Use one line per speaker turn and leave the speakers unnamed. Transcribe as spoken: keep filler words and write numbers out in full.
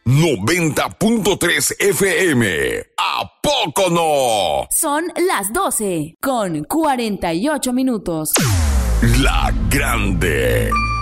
noventa punto tres F M. ¿A poco no?
Son las doce con cuarenta y ocho minutos.
La Grande.